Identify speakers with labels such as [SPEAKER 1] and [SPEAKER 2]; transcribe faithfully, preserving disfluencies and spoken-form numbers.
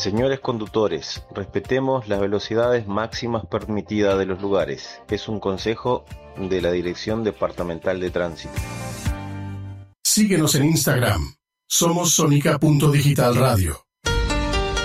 [SPEAKER 1] Señores conductores, respetemos las velocidades máximas permitidas de los lugares. Es un consejo de la Dirección Departamental de Tránsito.
[SPEAKER 2] Síguenos en Instagram. Somos Sónica punto Digital Radio.